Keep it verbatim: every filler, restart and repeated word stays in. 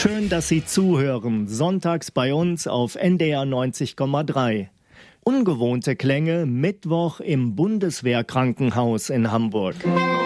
Schön, dass Sie zuhören. Sonntags bei uns auf N D R neunzig Komma drei. Ungewohnte Klänge, Mittwoch im Bundeswehrkrankenhaus in Hamburg.